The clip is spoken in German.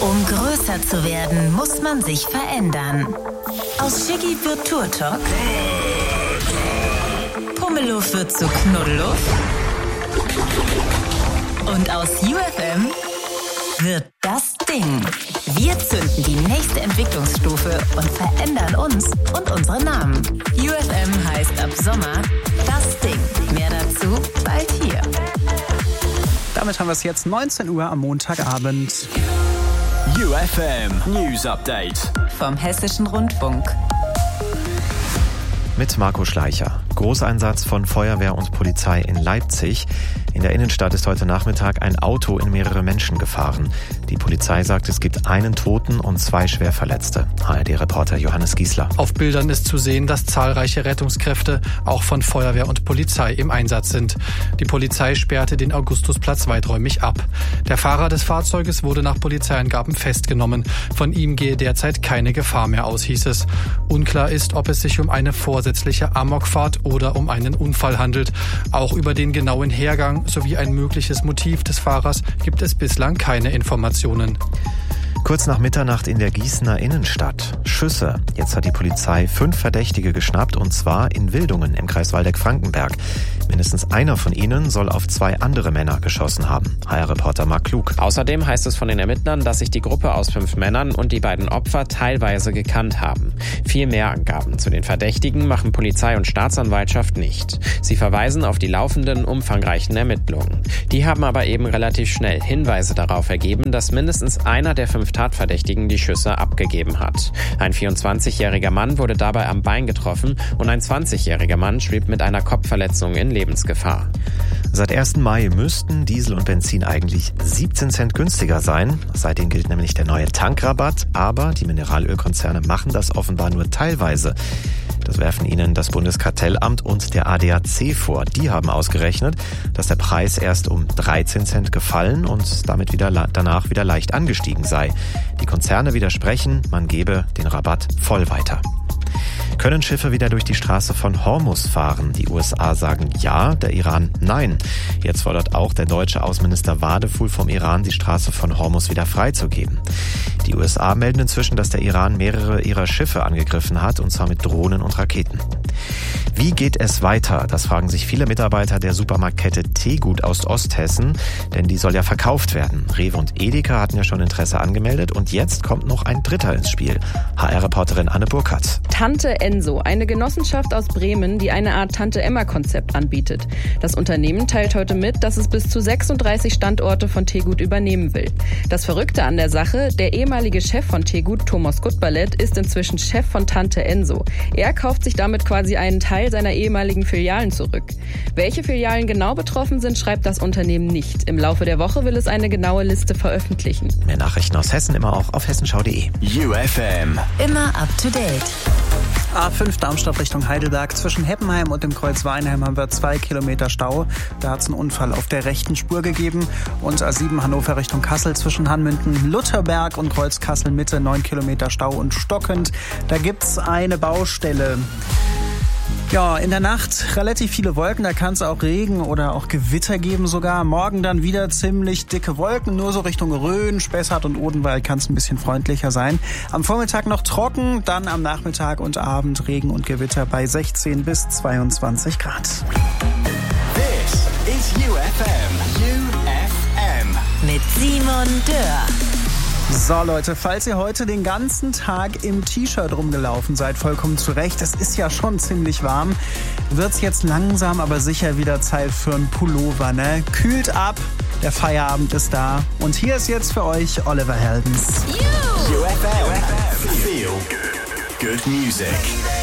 Um größer zu werden, muss man sich verändern. Aus Shiggy wird Turtok. Pummeluff wird zu Knuddeluff. Und aus UFM wird das Ding. Wir zünden die nächste Entwicklungsstufe und verändern uns und unsere Namen. UFM heißt ab Sommer das Ding. Mehr dazu bald hier. Damit haben wir es jetzt 19 Uhr am Montagabend. UFM News Update Vom Hessischen Rundfunk. Mit Marco Schleicher. Großeinsatz von Feuerwehr und Polizei in Leipzig. In der Innenstadt ist heute Nachmittag ein Auto in mehrere Menschen gefahren. Die Polizei sagt, es gibt einen Toten und 2 Schwerverletzte. ARD-Reporter Johannes Giesler. Auf Bildern ist zu sehen, dass zahlreiche Rettungskräfte auch von Feuerwehr und Polizei im Einsatz sind. Die Polizei sperrte den Augustusplatz weiträumig ab. Der Fahrer des Fahrzeuges wurde nach Polizeiangaben festgenommen. Von ihm gehe derzeit keine Gefahr mehr aus, hieß es. Unklar ist, ob es sich um eine vorsätzliche Amokfahrt oder um einen Unfall handelt. Auch über den genauen Hergang sowie ein mögliches Motiv des Fahrers gibt es bislang keine Informationen. Kurz nach Mitternacht in der Gießener Innenstadt. Schüsse. Jetzt hat die Polizei 5 Verdächtige geschnappt, und zwar in Wildungen im Kreis Waldeck-Frankenberg. Mindestens einer von ihnen soll auf 2 andere Männer geschossen haben. HR-Reporter Marc Klug. Außerdem heißt es von den Ermittlern, dass sich die Gruppe aus 5 Männern und die beiden Opfer teilweise gekannt haben. Viel mehr Angaben zu den Verdächtigen machen Polizei und Staatsanwaltschaft nicht. Sie verweisen auf die laufenden, umfangreichen Ermittlungen. Die haben aber eben relativ schnell Hinweise darauf ergeben, dass mindestens einer der 5 Tatverdächtigen die Schüsse abgegeben hat. Ein 24-jähriger Mann wurde dabei am Bein getroffen und ein 20-jähriger Mann schwebt mit einer Kopfverletzung in Lebensgefahr. Seit 1. Mai müssten Diesel und Benzin eigentlich 17 Cent günstiger sein. Seitdem gilt nämlich der neue Tankrabatt, aber die Mineralölkonzerne machen das offenbar nur teilweise. Das werfen ihnen das Bundeskartellamt und der ADAC vor. Die haben ausgerechnet, dass der Preis erst um 13 Cent gefallen und damit danach wieder leicht angestiegen sei. Die Konzerne widersprechen, man gebe den Rabatt voll weiter. Können Schiffe wieder durch die Straße von Hormuz fahren? Die USA sagen ja, der Iran nein. Jetzt fordert auch der deutsche Außenminister Wadefuhl vom Iran, die Straße von Hormuz wieder freizugeben. Die USA melden inzwischen, dass der Iran mehrere ihrer Schiffe angegriffen hat, und zwar mit Drohnen und Raketen. Wie geht es weiter? Das fragen sich viele Mitarbeiter der Supermarktkette Tegut aus Osthessen, denn die soll ja verkauft werden. Rewe und Edeka hatten ja schon Interesse angemeldet, und jetzt kommt noch ein Dritter ins Spiel. HR-Reporterin Anne Burkhardt. Tante Enso, eine Genossenschaft aus Bremen, die eine Art Tante-Emma-Konzept anbietet. Das Unternehmen teilt heute mit, dass es bis zu 36 Standorte von Tegut übernehmen will. Das Verrückte an der Sache, der ehemalige Chef von Tegut, Thomas Gutballett, ist inzwischen Chef von Tante Enso. Er kauft sich damit quasi einen Teil seiner ehemaligen Filialen zurück. Welche Filialen genau betroffen sind, schreibt das Unternehmen nicht. Im Laufe der Woche will es eine genaue Liste veröffentlichen. Mehr Nachrichten aus Hessen immer auch auf hessenschau.de. UFM Immer up to date. A5 Darmstadt Richtung Heidelberg. Zwischen Heppenheim und dem Kreuz Weinheim haben wir 2 Kilometer Stau. Da hat es einen Unfall auf der rechten Spur gegeben. Und A7 Hannover Richtung Kassel zwischen Hanmünden, Lutherberg und Kreuz Kassel Mitte 9 Kilometer Stau und stockend. Da gibt's eine Baustelle. Ja, in der Nacht relativ viele Wolken, da kann es auch Regen oder auch Gewitter geben sogar. Morgen dann wieder ziemlich dicke Wolken, nur so Richtung Rhön, Spessart und Odenwald kann es ein bisschen freundlicher sein. Am Vormittag noch trocken, dann am Nachmittag und Abend Regen und Gewitter bei 16 bis 22 Grad. This is UFM. UFM. Mit Simon Dörr. So Leute, falls ihr heute den ganzen Tag im T-Shirt rumgelaufen seid, vollkommen zu Recht, es ist ja schon ziemlich warm, wird's jetzt langsam aber sicher wieder Zeit für einen Pullover, ne? Kühlt ab, der Feierabend ist da und hier ist jetzt für euch Oliver Heldens. UFM. Feel good music.